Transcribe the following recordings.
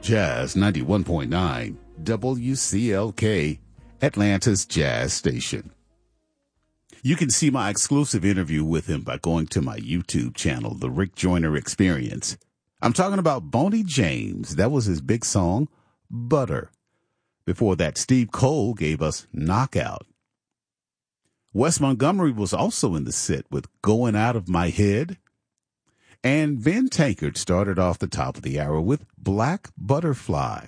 Jazz 91.9 WCLK, Atlanta's Jazz Station. You can see my exclusive interview with him by going to my YouTube channel, The Rick Joyner Experience. I'm talking about Boney James. That was his big song, Butter. Before that, Steve Cole gave us Knockout. Wes Montgomery was also in the set with Going Out of My Head. And Ben Tankard started off the top of the hour with Black Butterfly.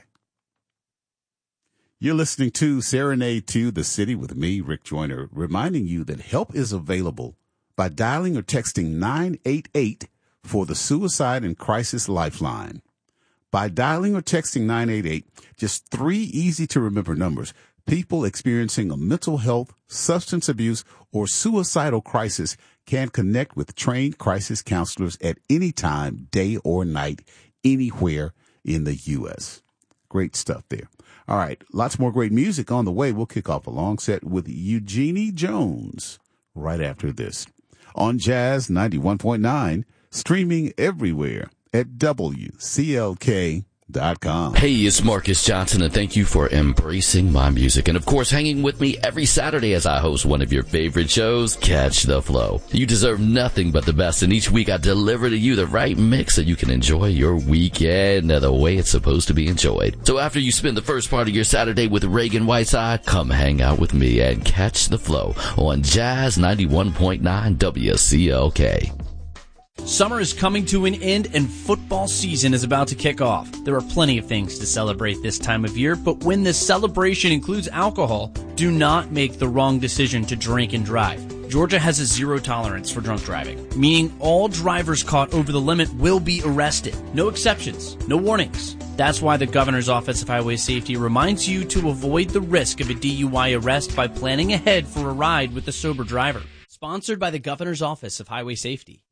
You're listening to Serenade to the City with me, Rick Joyner, reminding you that help is available by dialing or texting 988 for the Suicide and Crisis Lifeline. By dialing or texting 988, just 3 easy-to-remember numbers, people experiencing a mental health, substance abuse, or suicidal crisis can connect with trained crisis counselors at any time, day or night, anywhere in the U.S. Great stuff there. All right, lots more great music on the way. We'll kick off a long set with Eugenie Jones right after this on Jazz 91.9, streaming everywhere at WCLK.com. Hey, it's Marcus Johnson, and thank you for embracing my music. And of course, hanging with me every Saturday as I host one of your favorite shows, Catch the Flow. You deserve nothing but the best, and each week I deliver to you the right mix so you can enjoy your weekend the way it's supposed to be enjoyed. So after you spend the first part of your Saturday with Reagan Whiteside, come hang out with me and Catch the Flow on Jazz 91.9 WCLK. Summer is coming to an end and football season is about to kick off. There are plenty of things to celebrate this time of year, but when this celebration includes alcohol, do not make the wrong decision to drink and drive. Georgia has a zero tolerance for drunk driving, meaning all drivers caught over the limit will be arrested. No exceptions, no warnings. That's why the Governor's Office of Highway Safety reminds you to avoid the risk of a DUI arrest by planning ahead for a ride with a sober driver. Sponsored by the Governor's Office of Highway Safety.